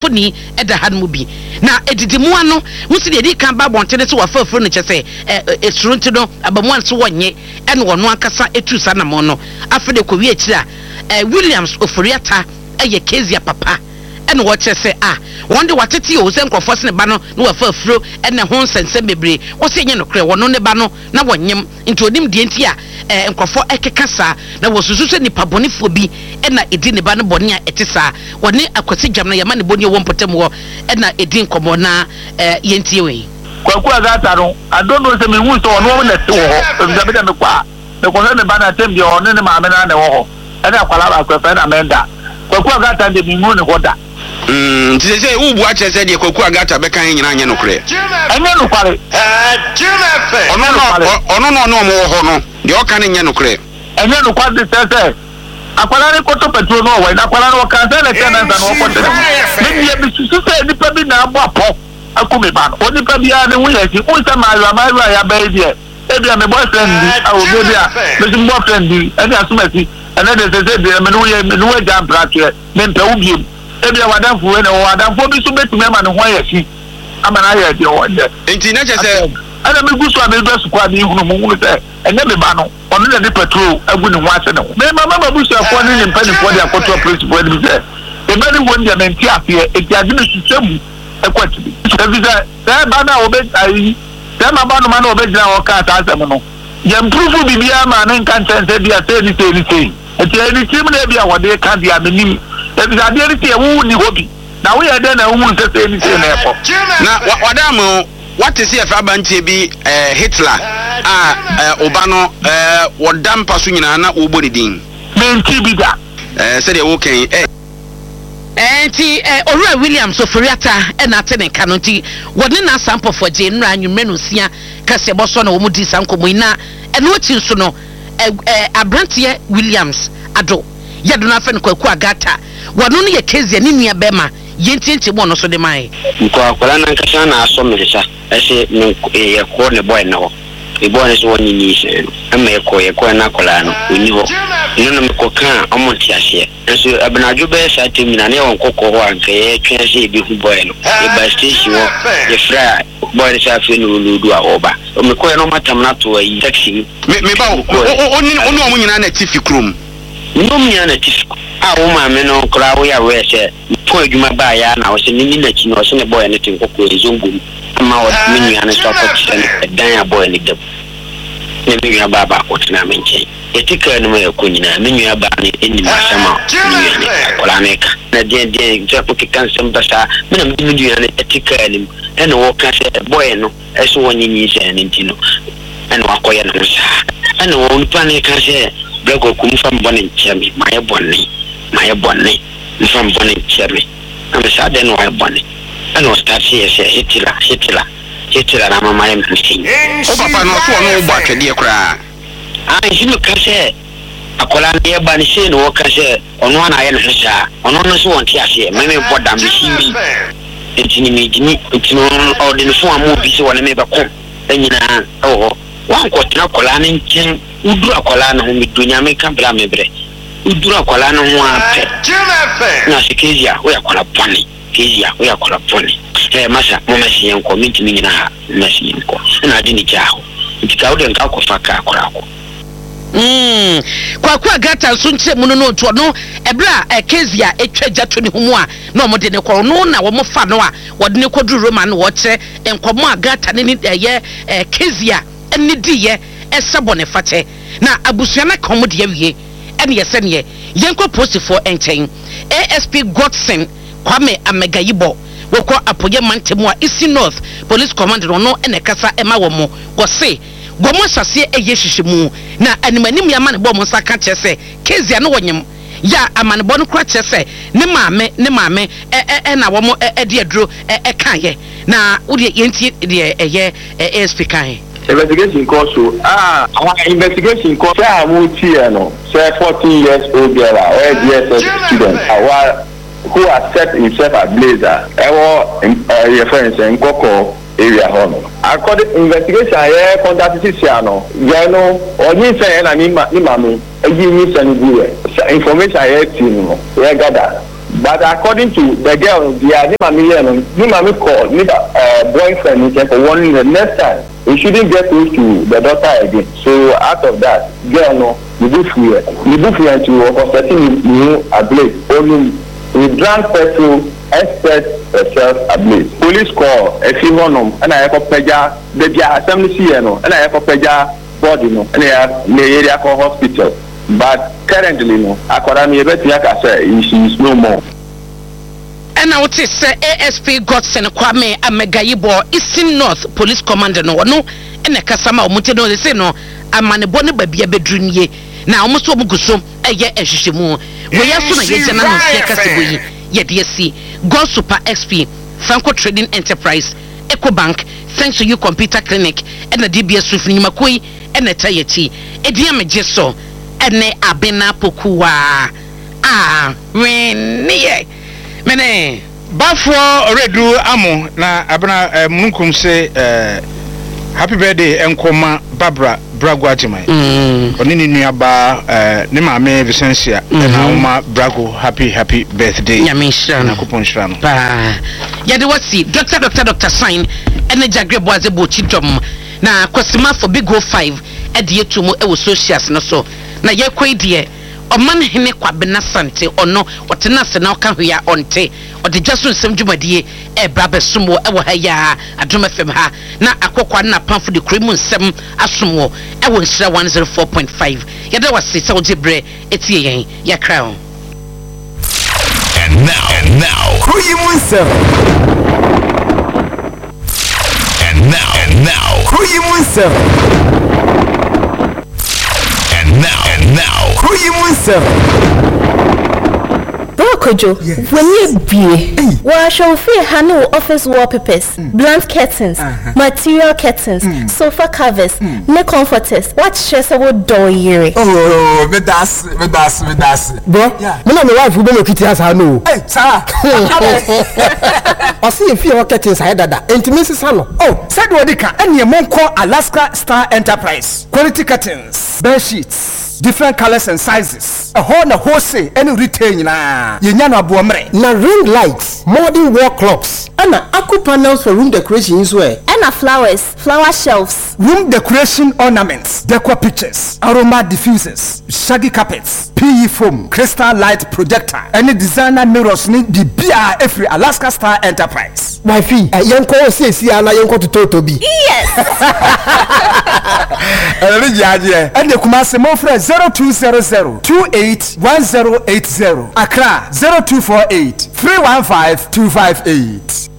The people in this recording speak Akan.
mfoni eda han mu bi na edidimu ano musi de di kan ba bontene so wafafuro no kyese esurunti no abamu anso wonye ene wono akasa etu sa na mo no afede ko wi akira Williams Oforiata eye Kezia papa ene wo kyese wonde watete o se nkrofo se ne ba no na wafafuro ene ho nsense bebre wo se nye no kre wono ne ba no na wonyem nti onim die nti nkrofo ekekasa na wo susu se nipa bonefo bi ena edi ne ba no bone a etisa woni akwasi dwam na yama ne boni wo mpotem wo ena edi nkomo na yentie we kwaku agata no adono se me hu so ono na te ho nzabeda me kwa me ko ne ba na tem bi ono ne ma me na ne wo ho ena kwala ba kwafa na menda kwaku agata de me hu ne hoda Say ubu ache said you kwaku agata beka nyina anye no kre enye no kware ono no mo ho no de o kan nye no kre enye no kwade sese akwala ne koto petrol no wa na akwala no kan se na tenant no ko tene me die bi susu se nipa bi na abo apo akumi ba no nipa bi a ne hu yesi o se ma ya ba die e bi a me boyfriend bi a o be dia me si boyfriend bi e dia sumasi ene de se de me no ye me no jam brache me mpe ubiem ebi awadan fuwe na awadan fo bi so betumi ama ne ho ayesi ama na aye de wonde enti na chese ana me gusu abi do su kwa bi hunu mu se enye me ba no ono na de petrol agu ne ho ase ne ho me mama ba busu afo ne mpani fo de akoto principal de bi se e be ni wonde me nti afie eti ade ne sistemu ekwati bi se bi se ba na obe ayi se ma ba no ma na obe jina o ka ta asem no ye improve bibia ma ne nkan tense bia se ni eti eni tim na bia wode ka dia menim ebi ade ri tie wu ni hobi na wo ye de na wu nsese ni se na eko na wadam what is if abantie bi Hitler obano wodam paso nyina na wo boni din menti bi da se de wo kan enti Owura Williams Oforiata na atene kanoti woni na sample for je nra anwumre no sia kase boso na wo mu di sankomo ina eno chi nso no Abrantie Williams ado yado na afa kwaku agata wano no ye Kezia ni nua bema yentienti mo no so de mai ko akwala na nkasa na aso merisa ese ye ko ne boy na ho e boy so woni ni se ama ye ko na akwala no oni ho no me ko kan omonti ase enso abenajo be sa temina ne won kokko ho anka ye twese e bi hu boy no e ba station ho ye fra boy sa fe no ludu a oba o me ko no matam na to yi taxi me ba oni o nyina na tifi krom no me na tifi wo ma me no kra wo ya we se ko adwuma ba ya na wo se ni na chi no se ne boy ne tin kokko ezongo ama wo me nua ne so ko tse ne dan ya boy ne deb ne me nua ba ba ko tina me nche etika no me ko nyina me nua ba ne eni ma sama nua ne kola ne ka na de je ko kan sem ba sa me na me nua ne etika ni ene wo ka se boy no eso wo nyinyi se ne ntino ene wa ko ya no sa ene wo npa ne ka se breko kumfa mbone nchemi maye bonne mfam bonne nchemi na sa de no maye bonne ene wo start se Hitler na mama yem nsin o papa no so no bo atwede kra hinu ka se akola ne ba ne se no ka se ono na ye no sa ono no so wonti ase me bodam bi siwi entini mi gini entino ordin fo amu bi se wona me ba ko enyina wan ko tena kola ne nchen udura kola na ho medunya me kambra mebre udura kola na ho ape na Kezia wo ya kola poni Kezia wo ya kola poni masa mo mesi en community ni nyina ha mesi en ko na adi ni jaho ntika wo de nka ko faka akora ko kwaku agata so nche mu no to no ebra Kezia etwa jato ni humu a na omo de ne ko no na wo mo fa no a wo de ne ko duru Roma no wo che enkomo agata ne ye Kezia eni diye esabone fate na abusua na komo de awie ene yese ne yenko post for enchen ASP Godson Kwame Amegayibo woko apoye mantemu a East North Police Command no ene kasa ema wo mo go se gomo sase eye hihyimu na animanim ya mane bo mo saka chese Kezia no wonyem ya amane bo no kra chese ne maame na wo mo de aduro kaye na wo de yenti de eye ASP kan investigation course our investigation course no say 14 years old girl or DSS student who has set himself ablaze your friends in Koko area home. According to investigation, I contact Ticiano. You know, or you say, and I mean, Imami, I give me some information I have seen. Yeah, gather. But according to the girl, the Mami called me boyfriend for warning the next time we shouldn't get close to the daughter again. So out of that, girl no, we do fear to concerning new ablaze. Only we drank petrol and set herself ablaze. Police call a few honum and I have a peja the assembly and I have a peja body no and I have the area called hospital. But currently no, according to me, she is no more. And I would say ASP Godson Kwame Amegayibo Eastern North Police Commander no and a Kasama Mutino they say no a man bonne baby bedroom now almost omuguso eye ehwehwemu we yaso na yegana no sekase ye de si God Super XP Franco Trading Enterprise EcoBank thanks to you computer clinic and the DBS Sufini Makoi and the Tayeti Edia Mejeso ene abena pokuwa when mene bafo redu amo na abena munkum se happy birthday enkoma Barbara Brago Ajimai oni ni nuaba ne maame Vicencia na uma Brago happy birthday nyamisha na kupon shira no ba ya de wasi Dr. Sign ene Jagrebo azebo chidom na kwasima for big go 5 e de etumo e wo socials no so na ye kwedie oman hene kwabena sante ono otena se na oka hwea onte ode dwaso nsem dwumadie e brabe sumo e wo ha ya adom fm ha na akokwa na pamfo de kremu nsem asomo e wo nsira 104.5 ye da wase se ojebre etie yen ya crown and now kremu nsem and now kremu nsem and now kremu nsem Kojo, when you be, well, shall feel handle office wallpapers, blunt curtains, material curtains, sofa covers, neck comforters. What stress about door year? Oh, me das. Bro, me na my wife who be look at her no. Hey, sir. I see if you curtains I that. Intimacy salon. Oh, said what they can. And your mom call Alaska Star Enterprise. Quality curtains, bed sheets, different colors and sizes. A whole say any retail na. Yenyana buamre. Na ring lights, modern wall clocks. And aqua panels for room decoration as well. And flowers, flower shelves, room decoration ornaments, decor pictures, aroma diffusers, shaggy carpets, PE foam, crystal light projector, any designer mirrors need the BR every Alaska Star Enterprise. Wifey, yanko say si ala yanko to Toby. Yes. And the Kumasi Mofre 0200 281080. Accra 0248 315 258.